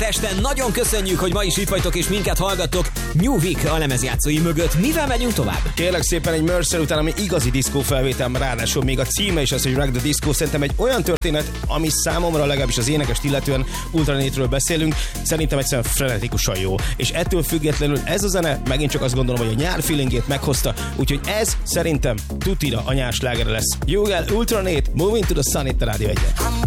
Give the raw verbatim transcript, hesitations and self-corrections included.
este. Nagyon köszönjük, hogy ma is itt vagytok és minket hallgattok. New Week a lemezjátszói mögött. Mivel megyünk tovább? Kérlek szépen egy Mercer után, ami igazi diszkó felvétel, ráadásul még a címe is az, hogy Rock the Disco. Szerintem egy olyan történet, ami számomra legalábbis az énekest illetően Ultranétről beszélünk, szerintem egyszerűen frenetikusan jó. És ettől függetlenül ez a zene megint csak azt gondolom, hogy a nyár feelingét meghozta, úgyhogy ez szerintem tutira a nyár slágere lesz. Jogel, Ultranét, Moving to the Sun itt a Rádió egyen.